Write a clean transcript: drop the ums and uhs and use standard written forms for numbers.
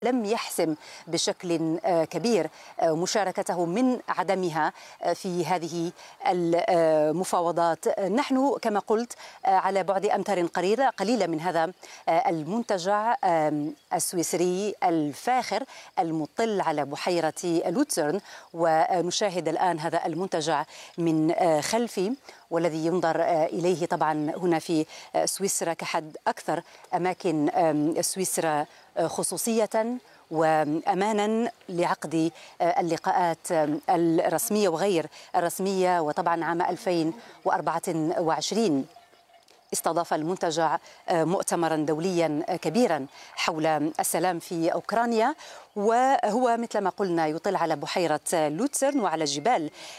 لم يحسم بشكل كبير مشاركته من عدمها في هذه المفاوضات. نحن كما قلت على بعد أمتار قليلة من هذا المنتجع السويسري الفاخر المطل على بحيرة لوتسرن، ونشاهد الآن هذا المنتجع من خلفي والذي ينظر إليه طبعا هنا في سويسرا كحد أكثر أماكن سويسرا خصوصية وأمانا لعقد اللقاءات الرسمية وغير الرسمية. وطبعا عام 2024 استضاف المنتجع مؤتمرا دوليا كبيرا حول السلام في أوكرانيا، وهو مثل ما قلنا يطل على بحيرة لوتسرن وعلى جبال